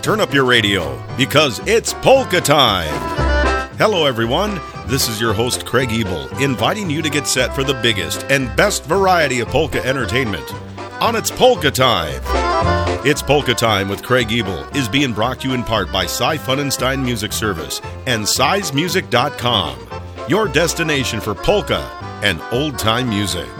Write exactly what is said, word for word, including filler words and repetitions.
turn up your radio because it's polka time. Hello, everyone. This is your host, Craig Ebel, inviting you to get set for the biggest and best variety of polka entertainment on It's Polka Time. It's Polka Time with Craig Ebel is being brought to you in part by Cy Funenstein Music Service and size music dot com, your destination for polka and old-time music.